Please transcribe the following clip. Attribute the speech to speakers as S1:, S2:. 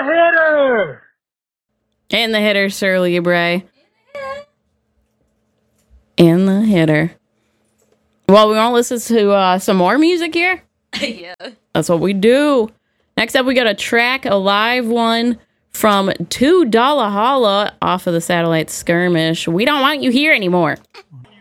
S1: hitter!
S2: In the hitter, Sir Libre. In the hitter. Well, we want to listen to some more music here?
S3: Yeah.
S2: That's what we do. Next up, we got a track, a live one from $2 Holla off of the Satellite Skirmish. We don't want you here anymore.